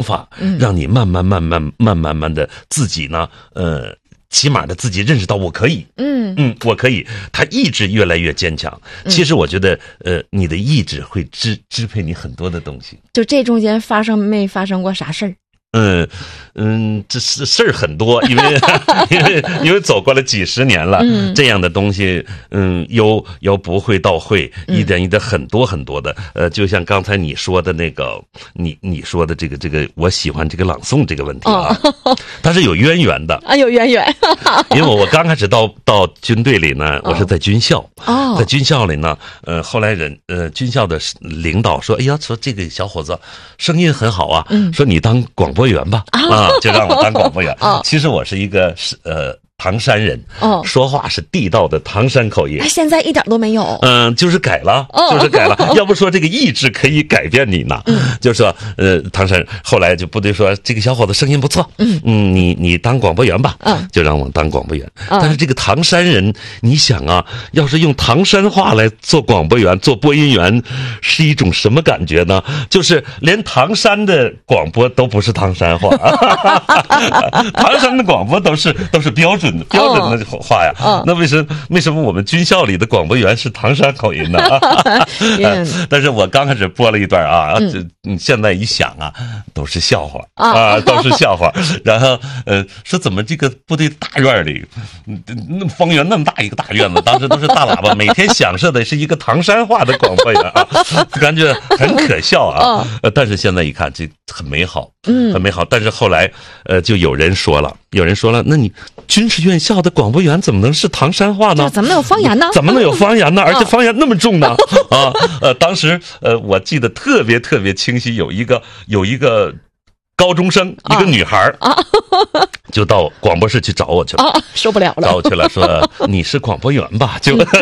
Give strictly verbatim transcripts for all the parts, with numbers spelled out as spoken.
法，让你慢慢慢慢慢慢慢的自己呢，呃。起码的自己认识到我可以，嗯嗯，我可以，他意志越来越坚强。其实我觉得，呃，你的意志会支支配你很多的东西。 就这中间发生没发生过啥事儿？ 嗯嗯，这是事儿很多，因为因为因为走过了几十年了，嗯、这样的东西，嗯，由由不会到会，一点一点很多很多的，呃，就像刚才你说的那个，你你说的这个这个，我喜欢这个朗诵这个问题啊，哦、它是有渊源的啊，有渊源。 因为我刚开始到到军队里呢，我是在军校，哦、在军校里呢，呃，后来人呃军校的领导说，哎呀，说这个小伙子声音很好啊，嗯、说你当广播。播员吧啊，就让我当广播员。其实我是一个是呃唐山人，哦，说话是地道的唐山口音。 现在一点都没有。 嗯，就是改了，就是改了。要不说这个意志可以改变你呢？嗯，就说呃唐山，后来就部队说这个小伙子声音不错，嗯嗯，你你当广播员吧，嗯，就让我当广播员。但是这个唐山人，你想啊，要是用唐山话来做广播员、做播音员，是一种什么感觉呢？就是连唐山的广播都不是唐山话，唐山的广播都是都是标准。标准的话呀，哦、那为什么为什么我们军校里的广播员是唐山口音呢？但是我刚开始播了一段啊，嗯、现在一想啊，都是笑话啊，都是笑话。然后呃，说怎么这个部队大院里，那方圆那么大一个大院子，当时都是大喇叭，每天响射的是一个唐山话的广播员啊，感觉很可笑啊。呃，但是现在一看，这很美好，嗯，很美好。但是后来呃，就有人说了，有人说了，那你军事院校的广播员怎么能是唐山话呢？ 怎么能有方言呢？ 怎么能有方言呢？而且方言那么重呢？啊，呃，当时呃，我记得特别特别清晰，有一个有一个高中生，一个女孩啊，就到广播室去找我去了，啊、 受不了了， 找我去了，说你是广播员吧？就就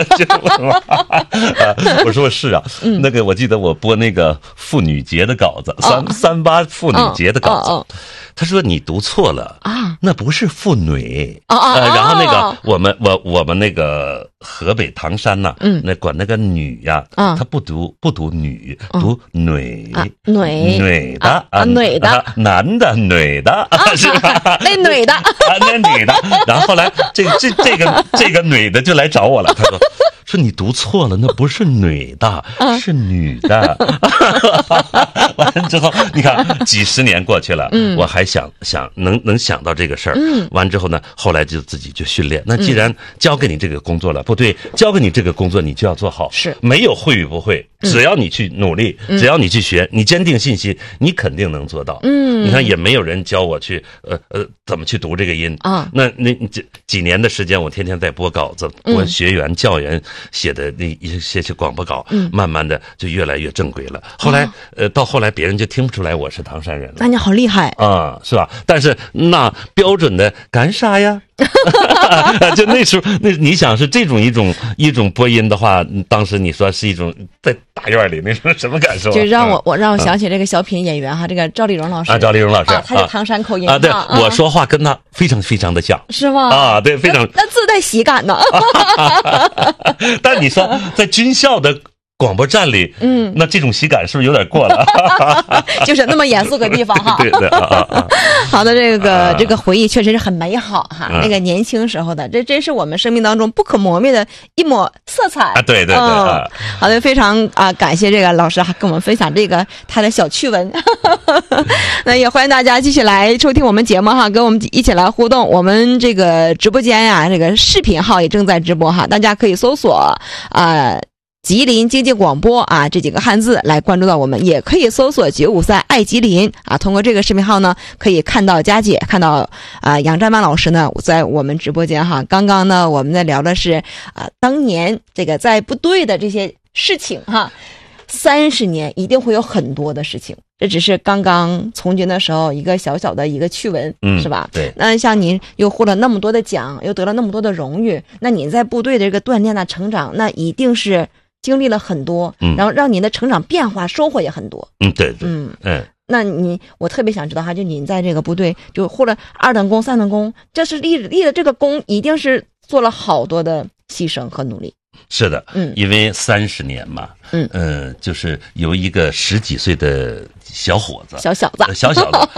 我说是啊，嗯、那个我记得我播那个妇女节的稿子，三、哦、三八妇女节的稿子。哦哦哦他说你读错了啊，那不是妇女啊、呃、然后那个我们我我们那个河北唐山呐、啊，嗯，那管那个女呀、啊，他不读不读女，读女啊，女女的啊，女的， 男的女的啊，是吧？ 那女的啊，那女的。然后后来这这这个这个女的就来找我了，他说。说你读错了，那不是女的，是女的。完了之后，你看几十年过去了，嗯、我还想想能能想到这个事儿。嗯、完之后呢，后来就自己就训练。那既然交给你这个工作了，不对，交给你这个工作，你就要做好。 是， 没有会与不会，只要你去努力，嗯、只要你去学，你坚定信心，你肯定能做到。嗯，你看也没有人教我去呃呃怎么去读这个音啊。那那这几年的时间，我天天在播稿子，播学员教员。写的那一些些广播稿，嗯，慢慢的就越来越正规了。后来，呃，到后来别人就听不出来我是唐山人了。 那你好厉害啊，是吧？但是那标准的干啥呀？就那时候，那你想是这种一种一种播音的话，当时你说是一种在大院里那种什么感受、啊？ 就让我我让我想起这个小品演员哈，这个赵丽蓉老师啊，赵丽蓉老师， 啊、他是唐山口音啊，对，啊、我说话跟他非常非常的像， 是吗？ 啊，对，非常那自带喜感呢。 但你说在军校的广播站里，嗯，那这种喜感是不是有点过了？ 就是那么严肃个地方哈。 对对啊啊！ 好的，这个、啊、这个回忆确实是很美好哈。啊、那个年轻时候的，这真是我们生命当中不可磨灭的一抹色彩啊！对对对。嗯、 好的，非常啊，感谢这个老师还跟我们分享这个他的小趣闻。那也欢迎大家继续来收听我们节目哈，跟我们一起来互动。我们这个直播间呀、啊，这个视频号也正在直播哈，大家可以搜索啊。呃吉林经济广播啊，这几个汉字来关注到我们，也可以搜索九五三爱吉林啊。通过这个视频号呢，可以看到佳姐，看到啊杨占曼老师呢在我们直播间哈。刚刚呢我们在聊的是啊当年这个在部队的这些事情哈。三十年一定会有很多的事情，这只是刚刚从军的时候一个小小的一个趣闻，嗯，是吧？ 对。 那像您又获了那么多的奖，又得了那么多的荣誉，那您在部队的这个锻炼呢、成长，那一定是经历了很多，嗯，然后让您的成长变化收获也很多。 嗯，对对， 嗯嗯。那你我特别想知道哈，就您在这个部队就获了二等功、三等功，这是立立的这个功，一定是做了好多的牺牲和努力。 是的，嗯，因为三十年嘛，嗯呃，就是由一个十几岁的小伙子， 小小子， 小小子，